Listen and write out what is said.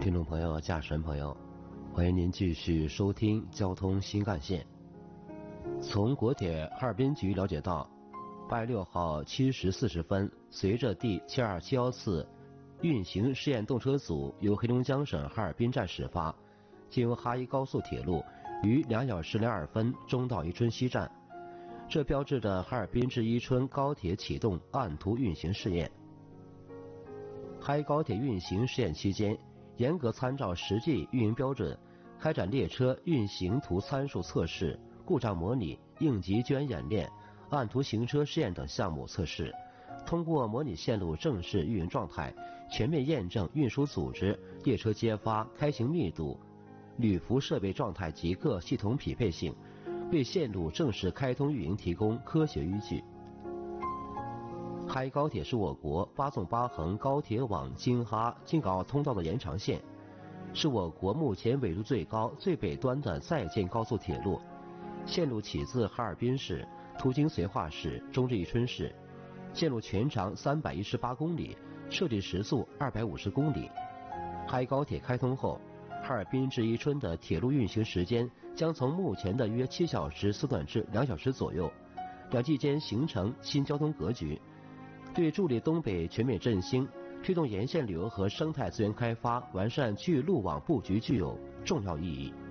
听众朋友、驾驶人朋友，欢迎您继续收听交通新干线。从国铁哈尔滨局了解到，8月6号7时40分，随着第72714次运行试验动车组由黑龙江省哈尔滨站始发，经由哈一高速铁路于2小时02分终到宜春西站，这标志着哈尔滨至伊春高铁启动按图运行试验。哈一高铁运行试验期间，严格参照实际运营标准，开展列车运行图参数测试、故障模拟、应急救援演练、按图行车试验等项目测试，通过模拟线路正式运营状态，全面验证运输组织、列车揭发、开行密度、旅服设备状态及各系统匹配性，为线路正式开通运营提供科学依据。哈一高铁是我国8纵8横高铁网京哈京港澳通道的延长线，是我国目前纬度最高、最北端的在建高速铁路。线路起自哈尔滨市，途经绥化市、中至宜春市。线路全长318公里，设计时速250公里。哈一高铁开通后，哈尔滨至宜春的铁路运行时间将从目前的约7小时缩短至2小时左右，两地间形成新交通格局，对助力东北全面振兴、推动沿线旅游和生态资源开发、完善区域路网布局具有重要意义。